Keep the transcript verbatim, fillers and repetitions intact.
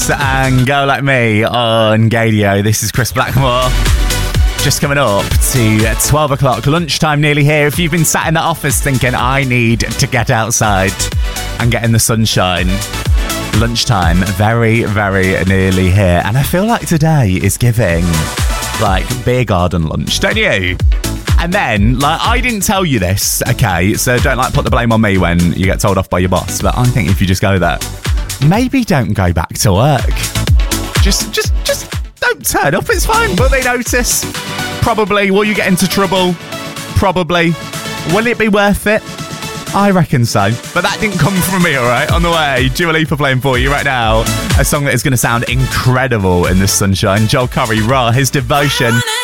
and Go Like Me on Gadio. This is Chris Blackmore. Just coming up to twelve o'clock, lunchtime nearly here. If you've been sat in the office thinking, I need to get outside and get in the sunshine, lunchtime very, very nearly here. And I feel like today is giving, like, beer garden lunch, don't you? And then, like, I didn't tell you this, okay? So don't, like, put the blame on me when you get told off by your boss. But I think if you just go there, maybe don't go back to work. Just, just, just don't turn up. It's fine. Will they notice? Probably. Will you get into trouble? Probably. Will it be worth it? I reckon so. But that didn't come from me, all right? On the way, Dua Lipa playing for you right now. A song that is going to sound incredible in the sunshine. Joel Curry, Raw, his Devotion.